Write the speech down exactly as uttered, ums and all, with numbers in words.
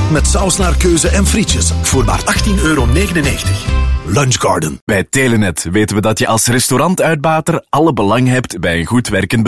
met saus naar keuze en frietjes voor maar achttien euro negenennegentig. Lunchgarden. Bij Telenet weten we dat je als restaurantuitbater alle belang hebt bij een goed werkend bedrijf.